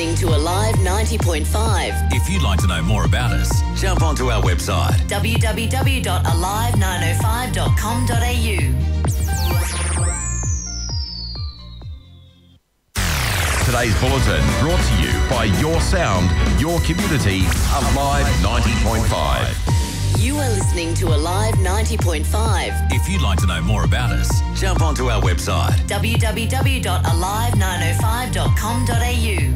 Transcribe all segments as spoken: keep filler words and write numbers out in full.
listening to Alive ninety point five. If you'd like to know more about us, jump onto our website w w w dot alive nine oh five dot com dot a u. Today's bulletin brought to you by Your Sound, Your Community, Alive ninety point five. You are listening to Alive ninety point five. If you'd like to know more about us, jump onto our website w w w dot alive nine oh five dot com dot a u.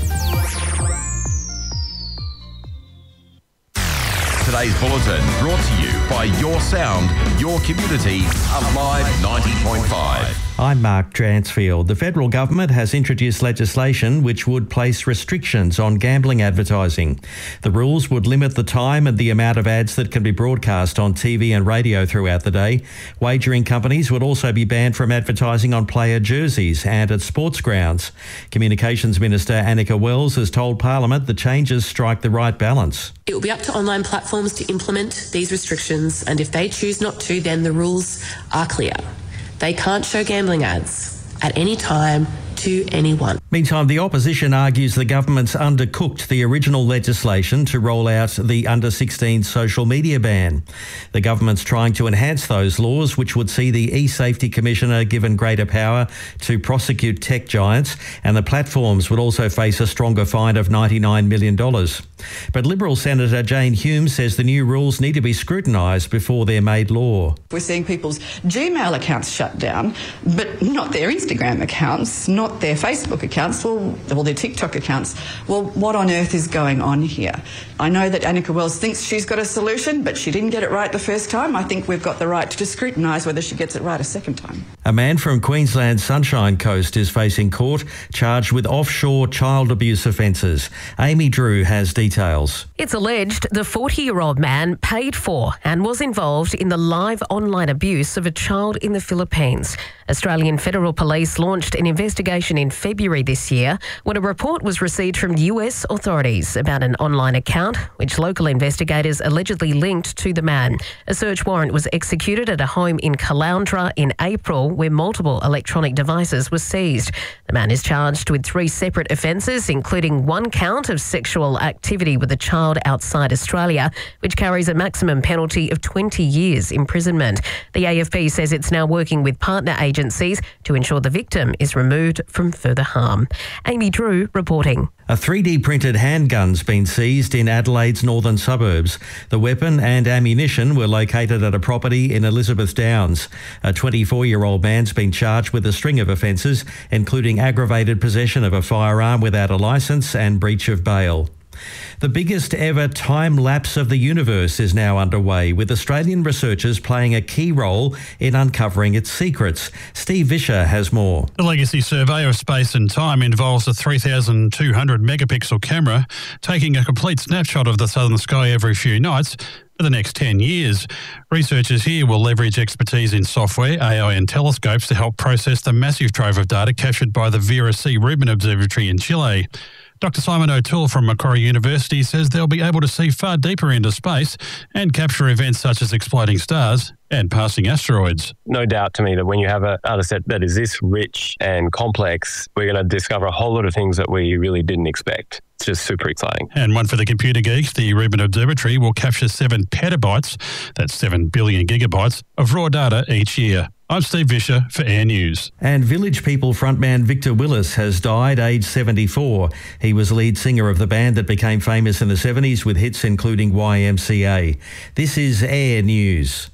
Today's bulletin brought to you by Your Sound, Your Community, Alive ninety point five. I'm Mark Dransfield. The federal government has introduced legislation which would place restrictions on gambling advertising. The rules would limit the time and the amount of ads that can be broadcast on T V and radio throughout the day. Wagering companies would also be banned from advertising on player jerseys and at sports grounds. Communications Minister Annika Wells has told Parliament the changes strike the right balance. It will be up to online platforms to implement these restrictions, and if they choose not to, then the rules are clear. They can't show gambling ads at any time to anyone. Meantime, the opposition argues the government's undercooked the original legislation to roll out the under sixteen social media ban. The government's trying to enhance those laws, which would see the e-Safety Commissioner given greater power to prosecute tech giants, and the platforms would also face a stronger fine of ninety-nine million dollars. But Liberal Senator Jane Hume says the new rules need to be scrutinised before they're made law. We're seeing people's Gmail accounts shut down, but not their Instagram accounts, not their Facebook accounts, well, or their TikTok accounts. Well, what on earth is going on here? I know that Annika Wells thinks she's got a solution, but she didn't get it right the first time. I think we've got the right to scrutinise whether she gets it right a second time. A man from Queensland's Sunshine Coast is facing court, charged with offshore child abuse offences. Amy Drew has details. It's alleged the forty-year-old man paid for and was involved in the live online abuse of a child in the Philippines. Australian Federal Police launched an investigation in February this year when a report was received from U S authorities about an online account which local investigators allegedly linked to the man. A search warrant was executed at a home in Caloundra in April where multiple electronic devices were seized. The man is charged with three separate offences, including one count of sexual activity with a child outside Australia, which carries a maximum penalty of twenty years imprisonment. The A F P says it's now working with partner agencies to ensure the victim is removed from further harm. Amy Drew reporting. A three D printed handgun's been seized in Adelaide's northern suburbs. The weapon and ammunition were located at a property in Elizabeth Downs. A twenty-four-year-old man's been charged with a string of offences, including aggravated possession of a firearm without a licence and breach of bail. The biggest ever time lapse of the universe is now underway, with Australian researchers playing a key role in uncovering its secrets. Steve Vischer has more. The Legacy Survey of Space and Time involves a three thousand two hundred megapixel camera taking a complete snapshot of the southern sky every few nights for the next ten years. Researchers here will leverage expertise in software, A I and telescopes to help process the massive trove of data captured by the Vera C. Rubin Observatory in Chile. Doctor Simon O'Toole from Macquarie University says they'll be able to see far deeper into space and capture events such as exploding stars and passing asteroids. No doubt to me that when you have a data set that is this rich and complex, we're going to discover a whole lot of things that we really didn't expect. It's just super exciting. And one for the computer geeks, the Rubin Observatory will capture seven petabytes, that's seven billion gigabytes, of raw data each year. I'm Steve Vischer for Air News. And Village People frontman Victor Willis has died aged seventy-four. He was lead singer of the band that became famous in the seventies with hits including Y M C A. This is Air News.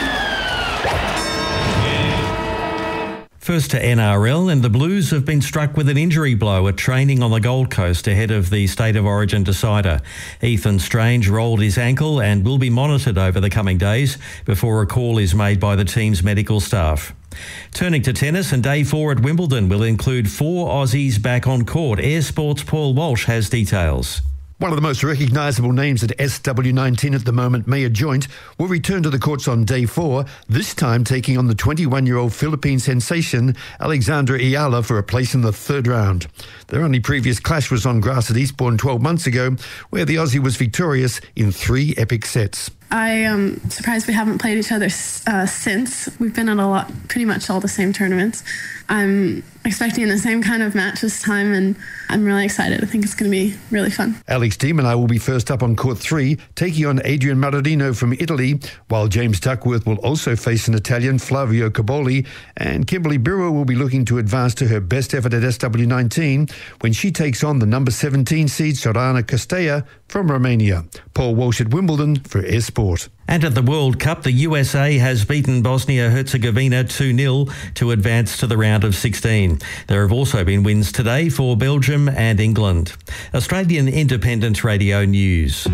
First to N R L, and the Blues have been struck with an injury blow at training on the Gold Coast ahead of the State of Origin decider. Ethan Strange rolled his ankle and will be monitored over the coming days before a call is made by the team's medical staff. Turning to tennis, and day four at Wimbledon will include four Aussies back on court. Air Sports' Paul Walsh has details. One of the most recognisable names at S W nineteen at the moment, Maya Joint, will return to the courts on day four, this time taking on the twenty-one-year-old Philippine sensation Alexandra Ayala for a place in the third round. Their only previous clash was on grass at Eastbourne twelve months ago, where the Aussie was victorious in three epic sets. I am surprised we haven't played each other uh, since. We've been at a lot, pretty much all the same tournaments. I'm expecting the same kind of match this time, and I'm really excited. I think it's going to be really fun. Alex de Minaur will be first up on court three, taking on Adrian Marorino from Italy, while James Duckworth will also face an Italian, Flavio Caboli, and Kimberly Brewer will be looking to advance to her best effort at S W nineteen when she takes on the number seventeen seed Sorana Castella from Romania. Paul Walsh at Wimbledon for Air Sport. And at the World Cup, the U S A has beaten Bosnia-Herzegovina two nil to advance to the round of sixteen. There have also been wins today for Belgium and England. Australian Independent Radio News.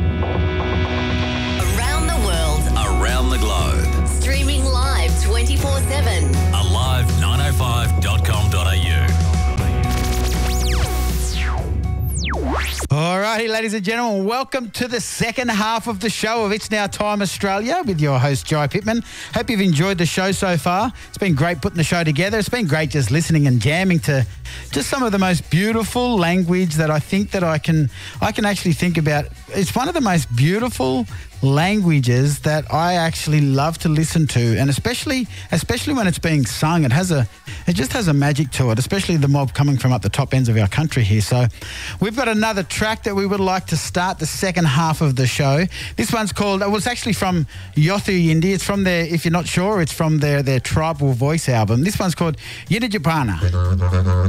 Around the world. Around the globe. Streaming live twenty-four seven. alive nine oh five dot com dot a u. All righty, ladies and gentlemen, welcome to the second half of the show of It's Now Time Australia with your host, Jai Pittman. Hope you've enjoyed the show so far. It's been great putting the show together. It's been great just listening and jamming to just some of the most beautiful language that I think that I can I can actually think about. It's one of the most beautiful languages that I actually love to listen to, and especially especially when it's being sung. It has a it just has a magic to it, especially the mob coming from up the top ends of our country here. So we've got another track that we would like to start the second half of the show. This one's called, well, it's actually from Yothu Yindi. It's from their, if you're not sure, it's from their, their Tribal Voice album. This one's called Yinajapana.